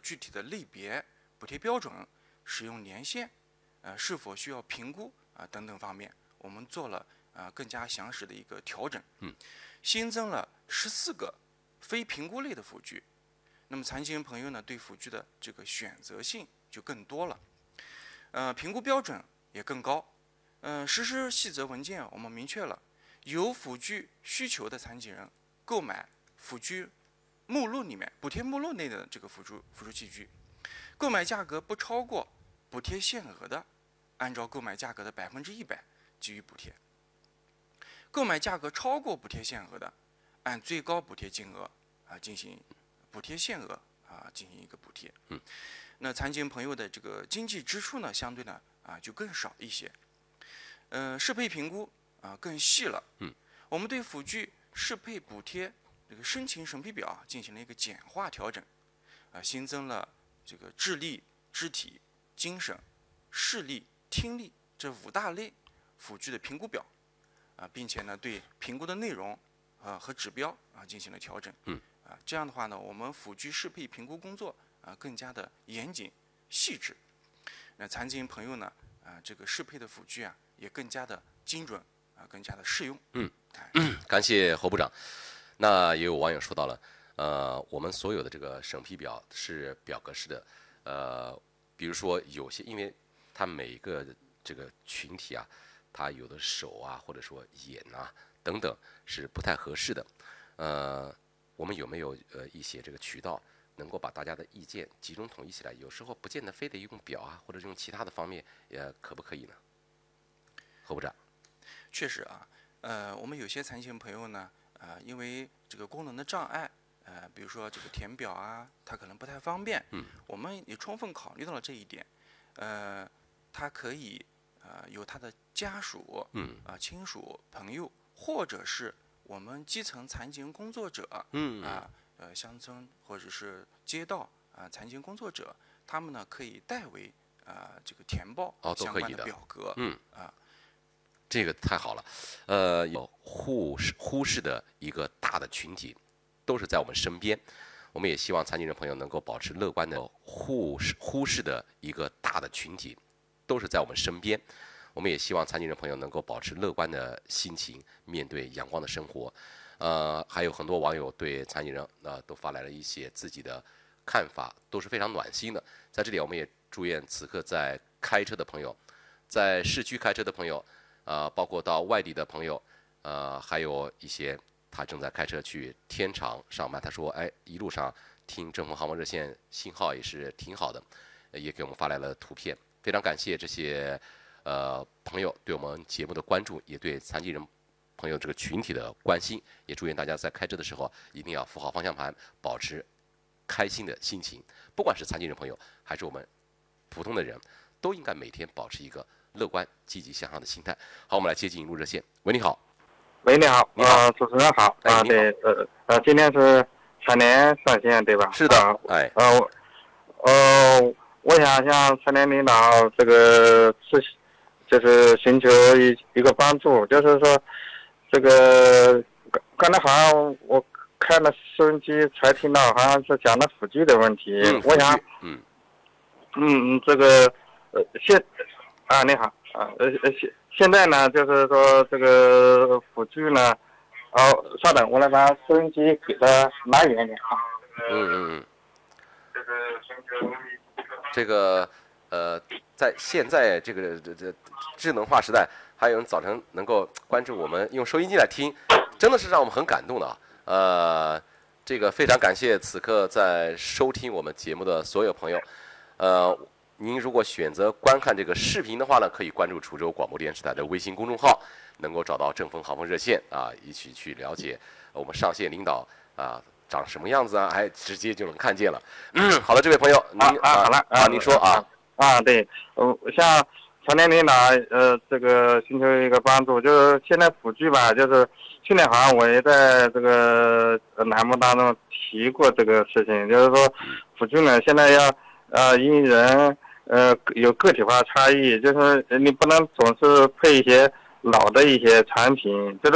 具体的类别、补贴标准、使用年限、是否需要评估等等方面，我们做了更加详实的一个调整。新增了14个非评估类的辅具。那么残疾人朋友呢，对辅具的这个选择性就更多了。评估标准也更高。实施细则文件我们明确了，有辅具需求的残疾人购买辅具目录里面补贴目录内的这个辅助器具，购买价格不超过补贴限额的，按照购买价格的100%给予补贴；购买价格超过补贴限额的，按最高补贴金额进行补贴限额进行一个补贴。那残疾人朋友的这个经济支出呢，相对呢就更少一些。适配评估更细了。我们对辅具适配补贴这个申请审批表进行了一个简化调整。新增了这个智力、肢体、精神、视力、听力这5大类辅具的评估表。并且呢，对评估的内容和指标进行了调整。这样的话呢，我们辅具适配评估工作更加的严谨细致。那残疾人朋友呢，这个适配的辅具也更加的精准更加的适用。 感谢侯部长。那也有网友说到了，我们所有的这个审批表是表格式的，比如说有些，因为它每一个这个群体它有的手或者说眼等等是不太合适的。我们有没有一些这个渠道能够把大家的意见集中统一起来？有时候不见得非得用表或者用其他的方面，可不可以呢？侯部长。 确实我们有些残疾人朋友呢，因为这个功能的障碍，比如说这个填表他可能不太方便。我们也充分考虑到了这一点。他可以由他的家属、亲属、朋友，或者是我们基层残疾人工作者，乡村或者是街道残疾人工作者，他们呢可以代为这个填报相关的表格。 这个太好了。有忽视的一个大的群体，都是在我们身边。我们也希望残疾人朋友能够保持乐观的。忽视的一个大的群体，都是在我们身边。我们也希望残疾人朋友能够保持乐观的心情，面对阳光的生活。还有很多网友对残疾人都发来了一些自己的看法，都是非常暖心的。在这里，我们也祝愿此刻在开车的朋友，在市区开车的朋友，包括到外地的朋友，还有一些他正在开车去天长上班。他说，一路上听正风航空热线信号也是挺好的，也给我们发来了图片。非常感谢这些朋友对我们节目的关注，也对残疾人朋友这个群体的关心。也祝愿大家在开车的时候一定要扶好方向盘，保持开心的心情。不管是残疾人朋友还是我们普通的人，都应该每天保持一个乐观积极向上的心态。好，我们来接进引入热线。喂，你好。 喂，你好。 你好， 主持人好。 对， 今天是3连上线对吧？ 是的。 我想向3连领导这个就是寻求一个帮助，就是说这个刚才好像我开了收音机才听到，好像是讲的辅具的问题。我想这个你好现在呢，就是说这个辅具呢，稍等，我来把收音机给它拿远一点这个在现在这个智能化时代，还有人早晨能够关注我们用收音机来听，真的是让我们很感动的这个非常感谢此刻在收听我们节目的所有朋友。您如果选择观看这个视频的话呢，可以关注滁州广播电视台的微信公众号，能够找到正风航风热线一起去了解我们上线领导长什么样子还直接就能看见了。好的，这位朋友，您好了您说对，像3连领导这个寻求一个帮助，就是现在辅具吧，就是去年好像我也在这个栏目当中提过这个事情，就是说辅具呢现在要因人有个体化差异，就是你不能总是配一些老的一些产品，